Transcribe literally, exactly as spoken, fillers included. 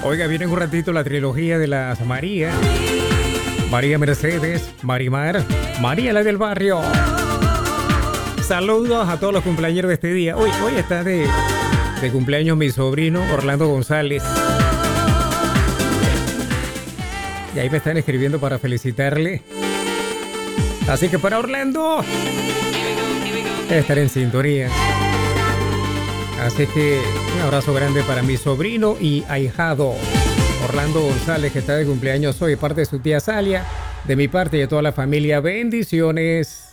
Oiga, viene en un ratito la trilogía de las María. María Mercedes, Marimar, María la del barrio. Saludos a todos los cumpleaños de este día. Hoy, hoy está de, de cumpleaños mi sobrino Orlando González. Y ahí me están escribiendo para felicitarle. Así que para Orlando, estar en sintonía. Así que un abrazo grande para mi sobrino y ahijado Orlando González, que está de cumpleaños hoy, parte de su tía Salia, de mi parte y de toda la familia. Bendiciones.